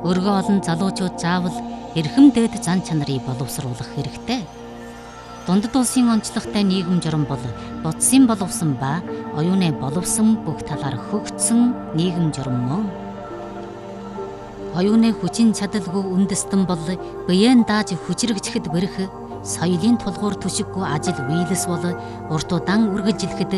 Өргөө олон залуучууд заавал эрхэм дээд зан чанарыг боловсруулах хэрэгтэй. Дундад улсын онцлогтой нийгэм журам бол бодсын боловсон ба оюуны боловсон бүх талаар хөгжсөн нийгэм журам мөн. Оюуны хүчин чадалгүй үндэстэн бол биеэн дааж хүчрэгчэхэд бэрх соёлын тулгуур түшиггүй ажил биелэс бол урт удаан үргэлжилэхэд